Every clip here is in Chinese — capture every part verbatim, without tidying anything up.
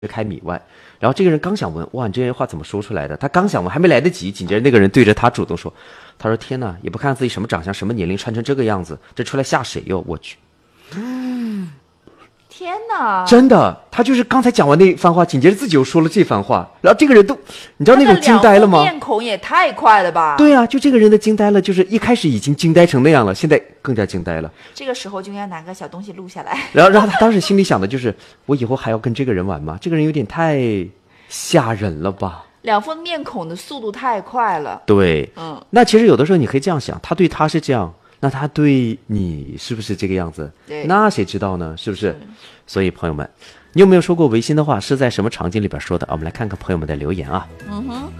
开米外，然后这个人刚想问，哇，你这些话怎么说出来的？他刚想问，还没来得及，紧接着那个人对着他主动说，他说天哪，也不看自己什么长相、什么年龄，穿成这个样子，这出来吓谁哟？我去！ 天哪！ 真的，他就是刚才讲完那番话，紧接着自己又说了这番话，然后这个人都，你知道那种惊呆了吗？ 面孔也太快了吧！ 对啊，就这个人的惊呆了，就是一开始已经惊呆成那样了，现在更加惊呆了。 这个时候就应该拿个小东西录下来。 然后，然后他当时心里想的就是，我以后还要跟这个人玩吗？这个人有点太吓人了吧？ 两副面孔的速度太快了。 对， 嗯， 那其实有的时候你可以这样想，他对他是这样。那他对你是不是这个样子？ 对， 那谁知道呢？是不是？所以朋友们，你有没有说过违心的话？是在什么场景里边说的？我们来看看朋友们的留言啊。 嗯哼，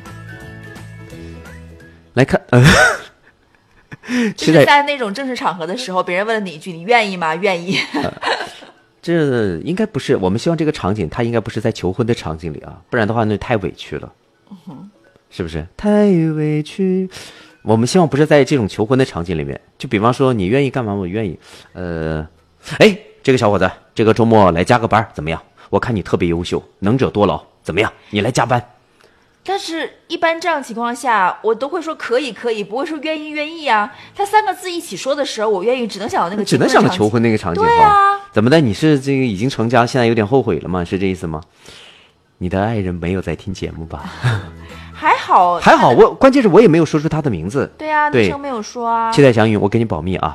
来看，呃， 就是在那种正式场合的时候，别人问了你一句：“你愿意吗？”愿意。 呃、这应该不是，我们希望这个场景，他应该不是在求婚的场景里啊，不然的话那太委屈了。 嗯哼， 是不是？太委屈。我们希望不是在这种求婚的场景里面，就比方说你愿意干嘛，我愿意。呃，哎，这个小伙子，这个周末来加个班怎么样？我看你特别优秀，能者多劳，怎么样？你来加班。 但是，一般这样情况下，我都会说可以，可以，不会说愿意，愿意啊。他三个字一起说的时候，我愿意，只能想到那个只能想到求婚那个场景。 对啊， 怎么的？你是这个已经成家，现在有点后悔了吗？是这意思吗？你的爱人没有在听节目吧？ 还好， 还好，我关键是我也没有说出他的名字。 对啊，昵称没有说啊。 期待祥云，我给你保密啊。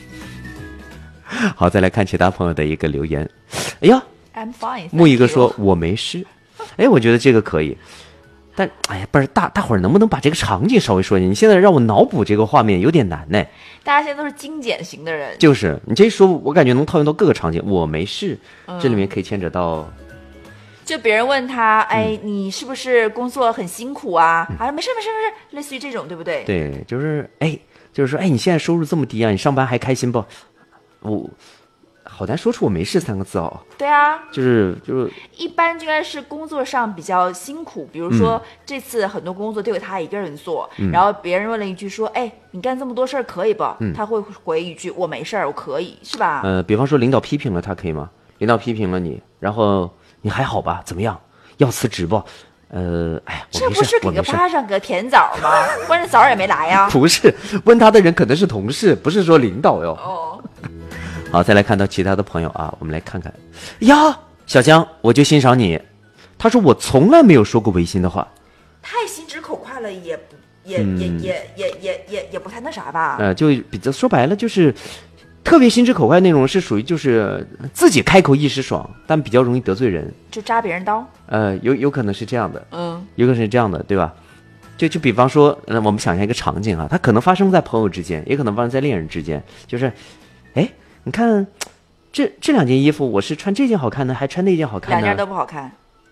好，再来看其他朋友的一个留言。哎呀 ，I'm fine。 木一哥说我没事。哎，我觉得这个可以，但哎呀，不是大大伙儿能不能把这个场景稍微说一下？你现在让我脑补这个画面有点难呢。 大家现在都是精简型的人， 就是你这一说，我感觉能套用到各个场景。我没事， 嗯、 这里面可以牵扯到。 就别人问他，哎，你是不是工作很辛苦啊？啊，没事没事没事，类似于这种，对不对？ 对，就是哎，就是说，哎，你现在收入这么低啊，你上班还开心不？我好难说出我没事三个字哦。 对啊， 就是就是， 一般应该是工作上比较辛苦，比如说、嗯、这次很多工作都有他一个人做，嗯、然后别人问了一句说，哎，你干这么多事儿可以不？嗯、他会回一句，我没事儿，我可以，是吧？ 呃，比方说领导批评了他可以吗？领导批评了你，然后。你还好吧？怎么样？要辞职不？呃，哎呀， 这不是给个巴掌给甜枣吗？关键枣也没来呀。 不是，问他的人可能是同事，不是说领导哟。 哦。 好，再来看到其他的朋友啊，我们来看看。呀，小江，我就欣赏你。他说我从来没有说过违心的话。 太心直口快了，也不也、嗯、也也也也也也不太那啥吧？ 呃，就比较说白了就是。特别心直口快那种是属于就是自己开口一时爽，但比较容易得罪人， 就扎别人刀。 呃，有有可能是这样的， 嗯， 有可能是这样的，对吧？就就比方说，呃，我们想象一个场景啊，它可能发生在朋友之间，也可能发生在恋人之间，就是，哎，你看，这这两件衣服，我是穿这件好看呢，还穿那件好看呢？ 两件都不好看。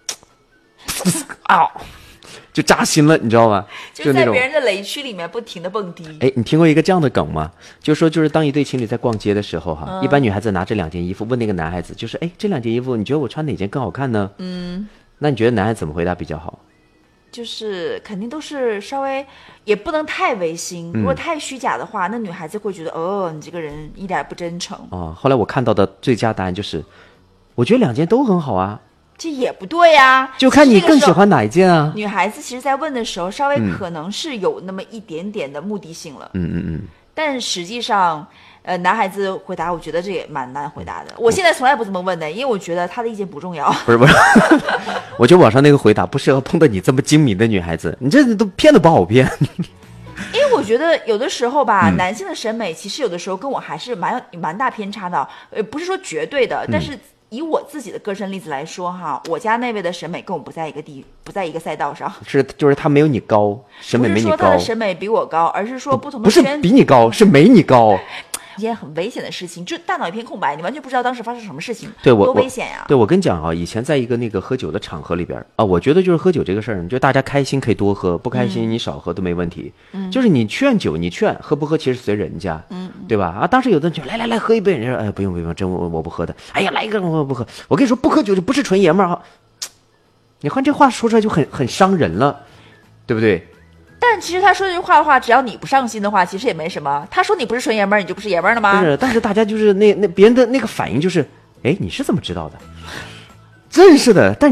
啊！就扎心了，你知道吗？ 就在别人的雷区里面不停的蹦迪。 哎，你听过一个这样的梗吗？就说就是当一对情侣在逛街的时候哈， 嗯、 一般女孩子拿这两件衣服问那个男孩子，就是哎，这两件衣服你觉得我穿哪件更好看呢？ 嗯， 那你觉得男孩子怎么回答比较好？ 就是肯定都是稍微也不能太违心， 嗯、 如果太虚假的话，那女孩子会觉得哦，你这个人一点不真诚。 哦，后来我看到的最佳答案就是，我觉得两件都很好啊。 这也不对呀、啊， 就看你更喜欢哪一件啊。 女孩子其实在问的时候，稍微可能是有那么一点点的目的性了。 嗯嗯嗯。 但实际上，呃，男孩子回答，我觉得这也蛮难回答的。我现在从来不这么问的，因为我觉得他的意见不重要。 不是不是，我觉得网上那个回答不适合碰到你这么精明的女孩子，你这都骗都不好骗。 因为我觉得有的时候吧， 嗯、 男性的审美其实有的时候跟我还是蛮蛮大偏差的，呃，不是说绝对的，但是。以我自己的个人例子来说哈，我家那位的审美跟我不在一个地，不在一个赛道上。 是，就是他没有你高，审美没你高。 不是说他的审美比我高，而是说不同的圈。不是比你高，是没你高。 一件很危险的事情，就大脑一片空白，你完全不知道当时发生什么事情， 对我多危险呀！ 对我跟你讲啊，以前在一个那个喝酒的场合里边啊，我觉得就是喝酒这个事儿，就大家开心可以多喝，不开心你少喝都没问题。嗯，就是你劝酒，你劝喝不喝其实随人家，嗯，对吧？啊，当时有的人就来来来喝一杯，人家说哎不用不用，真我我不喝的。哎呀，来一个我不喝。我跟你说，不喝酒就不是纯爷们儿哈。你看这话说出来就很很伤人了，对不对？ 但其实他说这句话的话，只要你不上心的话，其实也没什么。他说你不是纯爷们儿，你就不是爷们儿了吗？ 不是，但是大家就是那那别人的那个反应就是，哎，你是怎么知道的？ 真是的，但